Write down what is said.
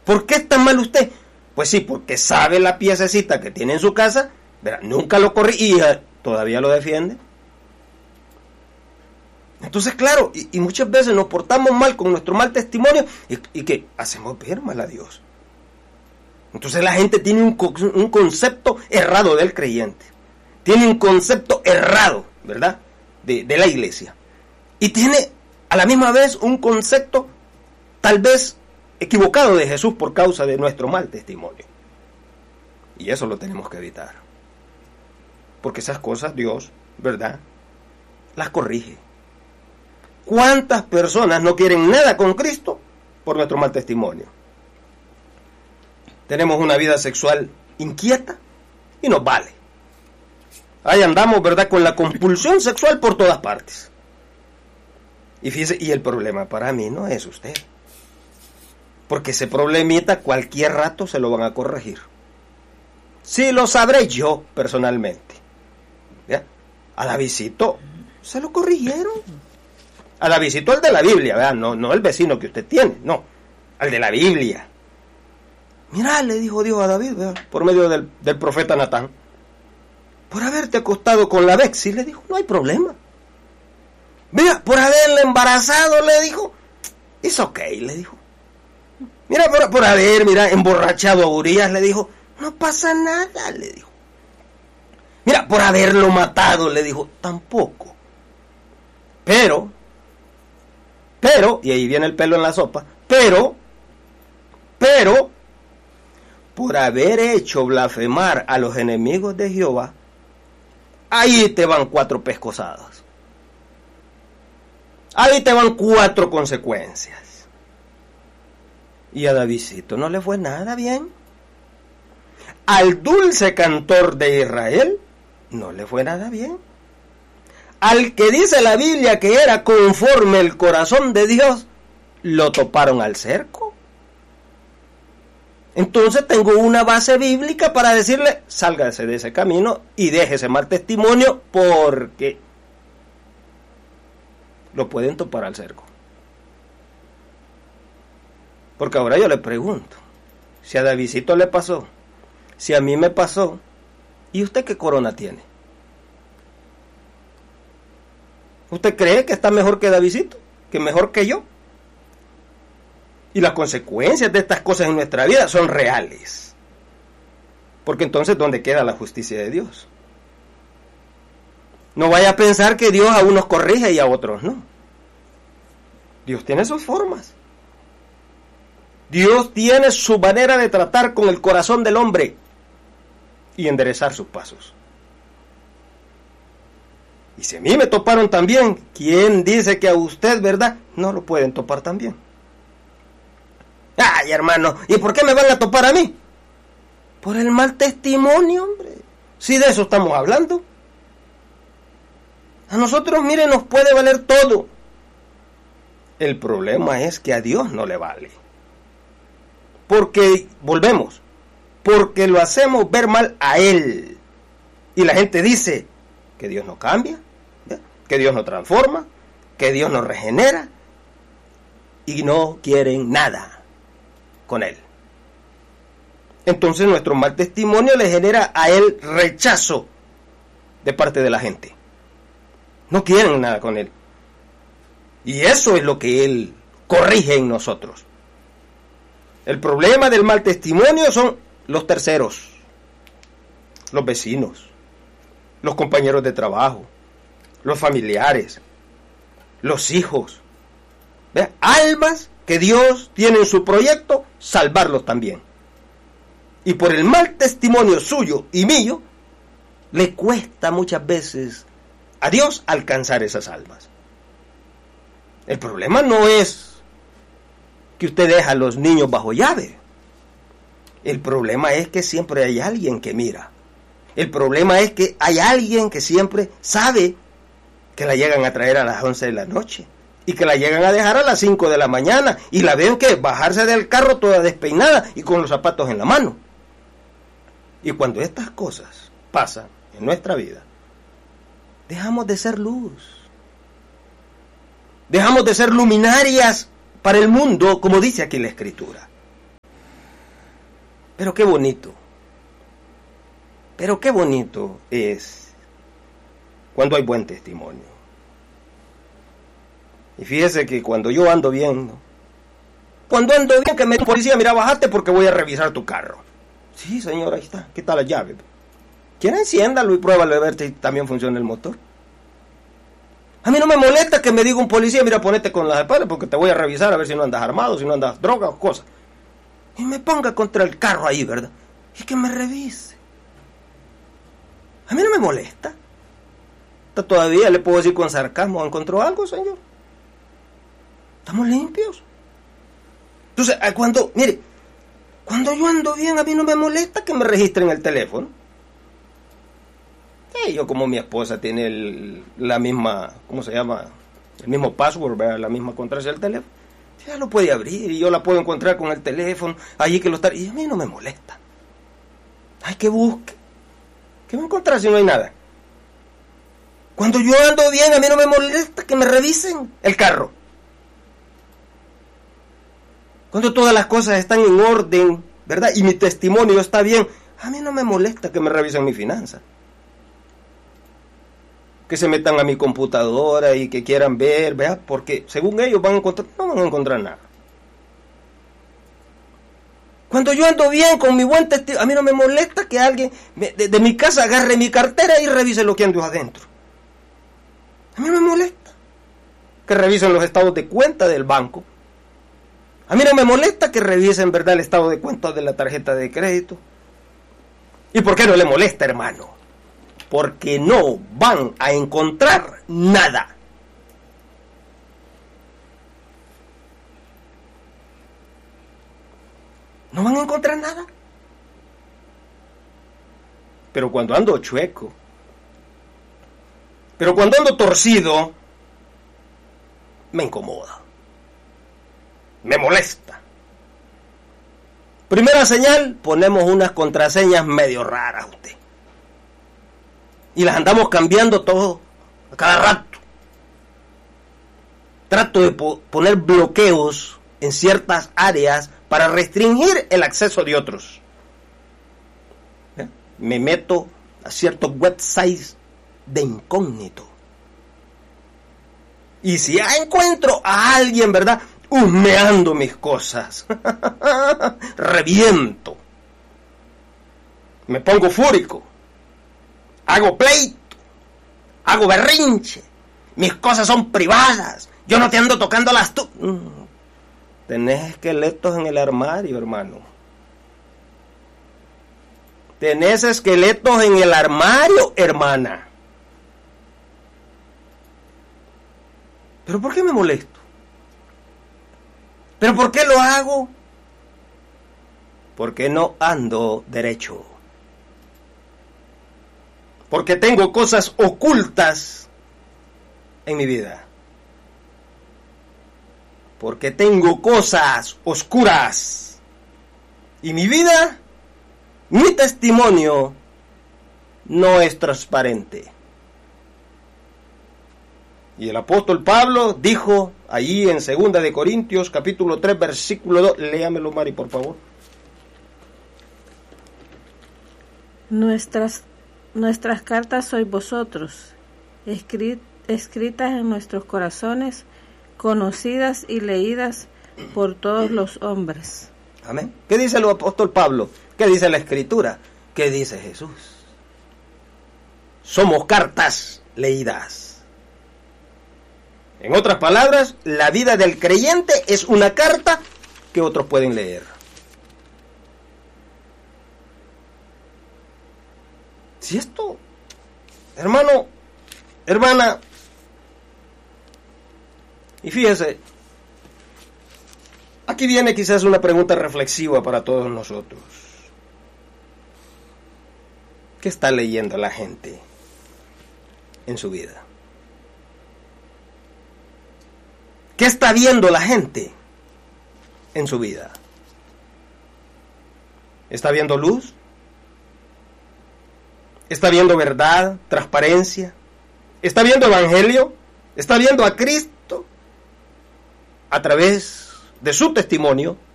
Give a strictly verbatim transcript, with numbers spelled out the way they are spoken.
¿Por qué está mal usted? Pues sí, porque sabe la piececita que tiene en su casa, ¿verdad? Nunca lo corrige y todavía lo defiende. Entonces, claro, y, y muchas veces nos portamos mal con nuestro mal testimonio y, y que hacemos ver mal a Dios. Entonces la gente tiene un, un concepto errado del creyente. Tiene un concepto errado, ¿verdad? De, de la iglesia. Y tiene a la misma vez un concepto tal vez equivocado de Jesús por causa de nuestro mal testimonio. Y eso lo tenemos que evitar. Porque esas cosas Dios, ¿verdad?, las corrige. ¿Cuántas personas no quieren nada con Cristo por nuestro mal testimonio? Tenemos una vida sexual inquieta y nos vale. Ahí andamos, ¿verdad?, con la compulsión sexual por todas partes. Y fíjese, y el problema para mí no es usted. Porque ese problemita cualquier rato se lo van a corregir. Sí lo sabré yo personalmente. ¿Ya? A Davidcito se lo corrigieron. A Davidcito, el de la Biblia, ¿verdad? No, no el vecino que usted tiene, no. Al de la Biblia. Mirá, le dijo Dios a David, ¿verdad?, por medio del, del profeta Natán. Por haberte acostado con la Bexi, le dijo, no hay problema. Mira, por haberle embarazado, le dijo, es ok, le dijo. Mira, por, por haber, mira, emborrachado a Urías, le dijo, no pasa nada, le dijo. Mira, por haberlo matado, le dijo, tampoco. Pero, pero, y ahí viene el pelo en la sopa, pero, pero, por haber hecho blasfemar a los enemigos de Jehová, ahí te van cuatro pescosadas. Ahí te van cuatro consecuencias. Y a Davidcito no le fue nada bien. Al dulce cantor de Israel no le fue nada bien. Al que dice la Biblia que era conforme el corazón de Dios, lo toparon al cerco. Entonces tengo una base bíblica para decirle, sálgase de ese camino y deje ese mal testimonio, porque lo pueden topar al cerco. Porque ahora yo le pregunto, si a Davidcito le pasó, si a mí me pasó, ¿y usted qué corona tiene? ¿Usted cree que está mejor que Davidcito? ¿Que mejor que yo? Y las consecuencias de estas cosas en nuestra vida son reales. Porque entonces, ¿dónde queda la justicia de Dios? No vaya a pensar que Dios a unos corrige y a otros no. Dios tiene sus formas. Dios tiene su manera de tratar con el corazón del hombre y enderezar sus pasos. Y si a mí me toparon también, ¿quién dice que a usted, verdad, no lo pueden topar también? Ay, hermano, ¿y por qué me van a topar a mí? Por el mal testimonio, hombre. Si de eso estamos hablando. A nosotros, mire, nos puede valer todo. El problema es que a Dios no le vale. Porque, volvemos, porque lo hacemos ver mal a Él. Y la gente dice que Dios no cambia, ¿ya?, que Dios no transforma, que Dios no regenera, y no quieren nada con Él. Entonces nuestro mal testimonio le genera a Él rechazo de parte de la gente. No quieren nada con Él. Y eso es lo que Él corrige en nosotros. El problema del mal testimonio son los terceros, los vecinos, los compañeros de trabajo, los familiares, los hijos. ¿Ve? Almas que Dios tiene en su proyecto salvarlos también. Y por el mal testimonio suyo y mío, le cuesta muchas veces a Dios alcanzar esas almas. El problema no es que usted deja a los niños bajo llave. El problema es que siempre hay alguien que mira. El problema es que hay alguien que siempre sabe que la llegan a traer a las once de la noche y que la llegan a dejar a las cinco de la mañana y la ven que bajarse del carro toda despeinada y con los zapatos en la mano. Y cuando estas cosas pasan en nuestra vida, dejamos de ser luz. Dejamos de ser luminarias para el mundo, como dice aquí la Escritura. Pero qué bonito. Pero qué bonito es cuando hay buen testimonio. Y fíjese que cuando yo ando bien, ¿no? Cuando ando bien, que me dice policía, mira, bájate porque voy a revisar tu carro. Sí, señor, ahí está. ¿Qué tal la llave? ¿Quiere enciéndalo y pruébalo a ver si también funciona el motor? A mí no me molesta que me diga un policía, mira, ponete con las espaldas porque te voy a revisar a ver si no andas armado, si no andas droga o cosas. Y me ponga contra el carro ahí, ¿verdad? Y que me revise. A mí no me molesta. Todavía le puedo decir con sarcasmo, ¿encontró algo, señor? Estamos limpios. Entonces, cuando, mire, cuando yo ando bien, a mí no me molesta que me registren el teléfono. Sí, yo como mi esposa tiene el, la misma, ¿cómo se llama? El mismo password, ¿verdad? La misma contraseña del teléfono. Ya lo puede abrir y yo la puedo encontrar con el teléfono, allí que lo está. Y a mí no me molesta. Ay, que busque. ¿Qué va a encontrar si no hay nada? Cuando yo ando bien, a mí no me molesta que me revisen el carro. Cuando todas las cosas están en orden, ¿verdad? Y mi testimonio está bien, a mí no me molesta que me revisen mi finanza. Que se metan a mi computadora y que quieran ver, ¿verdad? Porque según ellos van a encontrar, no van a encontrar nada. Cuando yo ando bien con mi buen testimonio, a mí no me molesta que alguien me, de, de mi casa agarre mi cartera y revise lo que ando adentro. A mí no me molesta que revisen los estados de cuenta del banco. A mí no me molesta que revisen, ¿verdad?, el estado de cuenta de la tarjeta de crédito. ¿Y por qué no le molesta, hermano? Porque no van a encontrar nada. No van a encontrar nada. Pero cuando ando chueco, pero cuando ando torcido, me incomoda. Me molesta. Primera señal, ponemos unas contraseñas medio raras, usted. Y las andamos cambiando todo, a cada rato. Trato de po- poner bloqueos en ciertas áreas para restringir el acceso de otros. ¿Eh? Me meto a ciertos websites de incógnito. Y si ya encuentro a alguien, ¿verdad?, husmeando mis cosas, reviento, me pongo fúrico, hago pleito, hago berrinche, mis cosas son privadas, yo no te ando tocando las tu... Mm. Tenés esqueletos en el armario, hermano. Tenés esqueletos en el armario, hermana. ¿Pero por qué me molesto? ¿Pero por qué lo hago? Porque no ando derecho. Porque tengo cosas ocultas en mi vida. Porque tengo cosas oscuras. Y mi vida, mi testimonio, no es transparente. Y el apóstol Pablo dijo allí en segunda de Corintios, capítulo tres, versículo dos, léamelo, Mari, por favor. Nuestras, nuestras cartas sois vosotros, escrit, escritas en nuestros corazones, conocidas y leídas por todos los hombres. Amén. ¿Qué dice el apóstol Pablo? ¿Qué dice la Escritura? ¿Qué dice Jesús? Somos cartas leídas. En otras palabras, la vida del creyente es una carta que otros pueden leer. Si esto, hermano, hermana, y fíjese, aquí viene quizás una pregunta reflexiva para todos nosotros. ¿Qué está leyendo la gente en su vida? ¿Qué está viendo la gente en su vida? ¿Está viendo luz? ¿Está viendo verdad, transparencia? ¿Está viendo evangelio? ¿Está viendo a Cristo a través de su testimonio?